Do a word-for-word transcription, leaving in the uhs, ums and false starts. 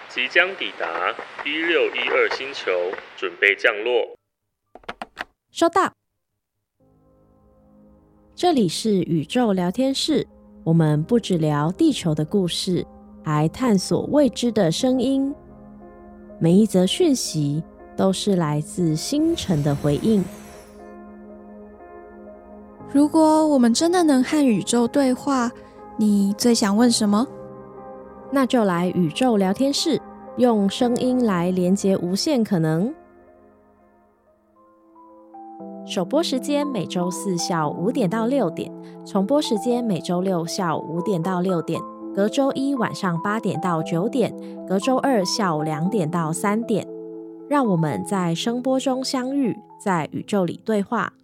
即将抵达一六一二星球，准备降落。 收到。这里是宇宙聊天室，我们不只聊地球的故事，还探索未知的声音。每一则讯息都是来自星辰的回应。 如果我们真的能和宇宙对话，你最想问什么？ 那就来宇宙聊天室，用声音来连接无限可能。首播时间每周四下午五点到六点，重播时间每周六下午五点到六点，隔周一晚上八点到九点，隔周二下午两点到三点。让我们在声波中相遇，在宇宙里对话。